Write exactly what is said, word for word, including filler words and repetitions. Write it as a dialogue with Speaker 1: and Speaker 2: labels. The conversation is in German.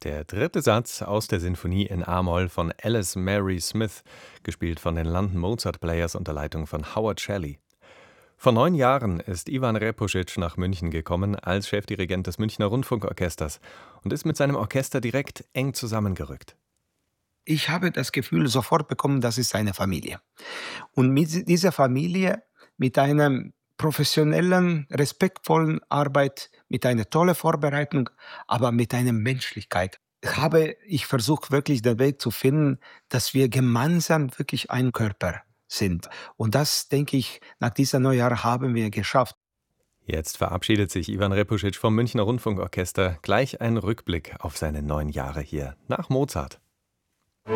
Speaker 1: Der dritte Satz aus der Sinfonie in A-Moll von Alice Mary Smith, gespielt von den London Mozart Players unter Leitung von Howard Shelley. Vor neun Jahren ist Ivan Repuschitsch nach München gekommen als Chefdirigent des Münchner Rundfunkorchesters und ist mit seinem Orchester direkt eng zusammengerückt.
Speaker 2: Ich habe das Gefühl sofort bekommen, das ist eine Familie. Und mit dieser Familie, mit einem professionellen, respektvollen Arbeit, mit einer tollen Vorbereitung, aber mit einer Menschlichkeit, habe ich versucht, wirklich den Weg zu finden, dass wir gemeinsam wirklich ein Körper sind. Und das, denke ich, nach dieser Neujahr haben wir geschafft.
Speaker 1: Jetzt verabschiedet sich Ivan Repuschitsch vom Münchner Rundfunkorchester. Gleich ein Rückblick auf seine neun Jahre hier nach Mozart.